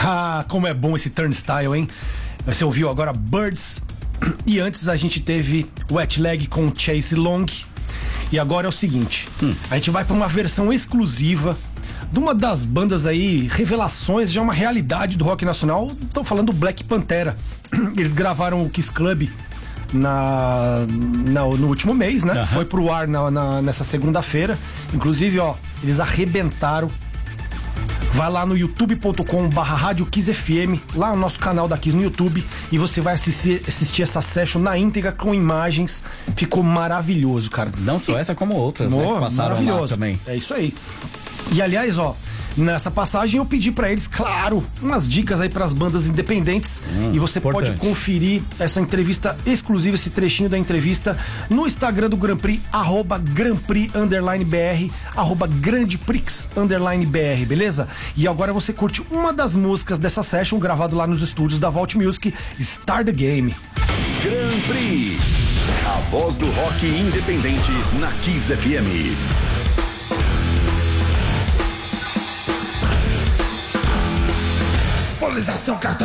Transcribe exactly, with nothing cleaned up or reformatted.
Ah, como é bom esse Turnstile, hein? Você ouviu agora Birds. E antes a gente teve Wet Leg com Chase Long. E agora é o seguinte, hum. a gente vai pra uma versão exclusiva de uma das bandas aí, revelações, já uma realidade do rock nacional. Tô falando do Black Pantera. Eles gravaram o Kiss Club na, na, no último mês, né? Uhum. Foi pro ar na, na, nessa segunda-feira. Inclusive, ó, eles arrebentaram. Vai lá no youtube ponto com barra rádio Kiss F M, lá no nosso canal da Kiss no YouTube, e você vai assistir, assistir essa session na íntegra com imagens. Ficou maravilhoso, cara. Não só e... essa, como outras, oh, né, que passaram maravilhoso. Lá também. É isso aí. E aliás, ó, nessa passagem eu pedi pra eles, claro, umas dicas aí pras bandas independentes. Hum, e você importante. Pode conferir essa entrevista exclusiva, esse trechinho da entrevista no Instagram do Grand Prix, arroba Grand Prix underline BR, arroba Grande Prix underline BR, beleza? E agora você curte uma das músicas dessa session gravado lá nos estúdios da Vault Music, Start the Game. Grand Prix, a voz do rock independente na Kiss F M. Polarização, cartão